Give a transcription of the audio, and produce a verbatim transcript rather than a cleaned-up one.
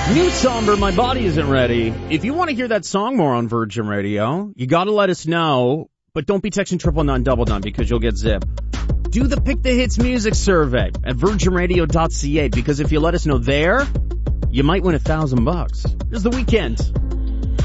New Somber, My Body Isn't Ready. If you want to hear that song more on Virgin Radio, you got to let us know, but don't be texting triple nine double nine because you'll get zip. Do the Pick the Hits music survey at virgin radio dot c a because if you let us know there, you might win a thousand bucks. This is The Weekend